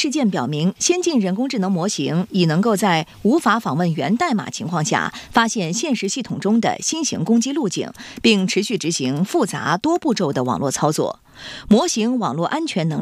事件表明，先进人工智能模型已能够在无法访问源代码情况下，发现现实系统中的新型攻击路径，并持续执行复杂多步骤的网络操作。模型网络安全能力